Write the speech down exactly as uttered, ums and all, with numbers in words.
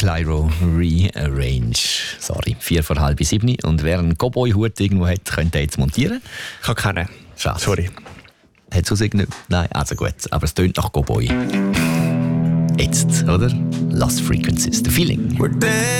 Clyro Rearrange. Sorry, vier vor halb sieben. Und wer einen Cowboy-Hut irgendwo hat, könnte jetzt montieren. Ich habe keinen. Schade. Sorry. Hat es ausgesehen? Nein, also gut. Aber es tönt nach Cowboy. Jetzt, oder? Lost Frequencies, The Feeling.